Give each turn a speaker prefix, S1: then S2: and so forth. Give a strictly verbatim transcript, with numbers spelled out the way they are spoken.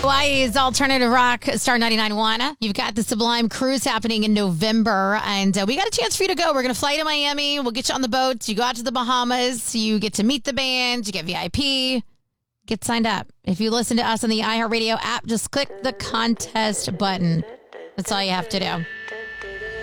S1: Hawaii's alternative rock, Star ninety-nine point one. You've got the Sublime Cruise happening in November, and uh, we got a chance for you to go. We're going to fly to Miami. We'll get you on the boat. You go out to the Bahamas. You get to meet the band. You get V I P. Get signed up. If you listen to us on the iHeartRadio app, just click the contest button. That's all you have to do.